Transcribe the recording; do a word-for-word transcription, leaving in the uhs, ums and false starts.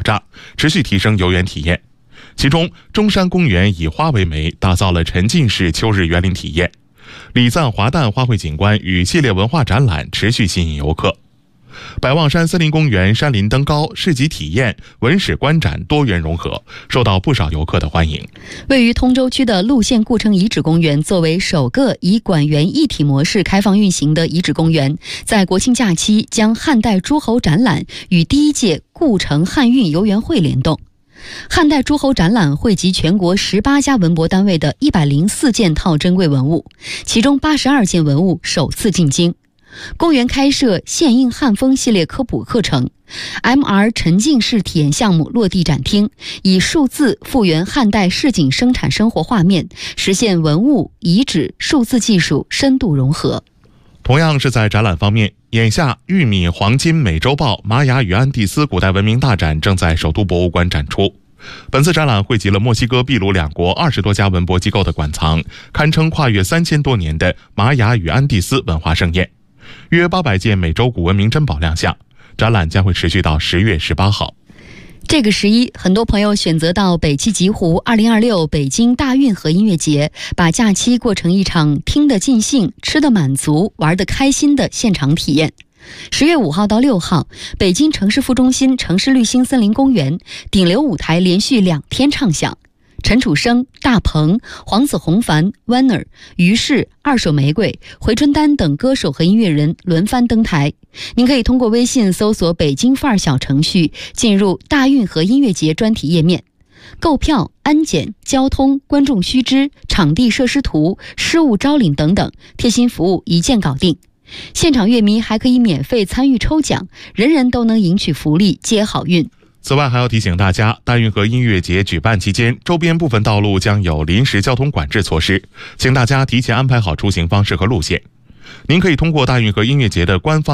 障，持续提升游园体验。其中，中山公园以花为媒，打造了沉浸式秋日园林体验；礼赞华诞花卉景观与系列文化展览持续吸引游客。百望山森林公园山林登高、市集体验、文史观展多元融合，受到不少游客的欢迎。 位于通州区的陆县故城遗址公园，作为首个以馆园一体模式开放运行的遗址公园，在国庆假期将汉代诸侯展览与第一届故城汉运游园会联动。汉代诸侯展览汇集全国十八家文博单位的一百零四件套珍贵文物，其中八十二件文物首次进京。公园开设现印汉风系列科普课程， M R 沉浸式体验项目落地展厅，以数字复原汉代市井生产生活画面，实现文物、遗址、数字技术深度融合。 同样是在展览方面，眼下玉米黄金美洲豹玛雅与安第斯古代文明大展正在首都博物馆展出。本次展览汇集了墨西哥、秘鲁两国二十多家文博机构的馆藏，堪称跨越三千多年的玛雅与安第斯文化盛宴。约八百件美洲古文明珍宝亮相，展览将会持续到十月十八号。 这个十一，很多朋友选择到北七极湖二零二六北京大运河音乐节，把假期过成一场听得尽兴、吃得满足、玩得开心的现场体验。十月五号到六号，北京城市副中心城市绿心森林公园顶流舞台连续两天唱响。陈楚生、大鹏、黄子弘凡、Wenner、于适、二手玫瑰、回春丹等歌手和音乐人轮番登台。您可以通过微信搜索北京范儿小程序，进入大运河音乐节专题页面，购票、安检、交通、观众须知、场地设施图、失物招领等等贴心服务一键搞定。现场乐迷还可以免费参与抽奖，人人都能赢取福利，接好运。 此外，还要提醒大家，大运河音乐节举办期间，周边部分道路将有临时交通管制措施，请大家提前安排好出行方式和路线。您可以通过大运河音乐节的官方